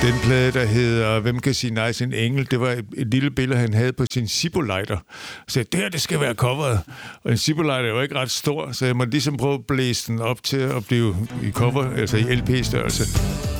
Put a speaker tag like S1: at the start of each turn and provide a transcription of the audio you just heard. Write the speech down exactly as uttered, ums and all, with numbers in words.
S1: Den plade, der hedder Hvem kan sige nej til en engel, det var et, et lille billede, han havde på sin Zippo-lighter. Så jeg, det her, det skal være coveret. Og en Zippo-lighter er jo ikke ret stor, så jeg måtte ligesom prøve at blæse den op til at blive i cover, altså i L P-størrelse.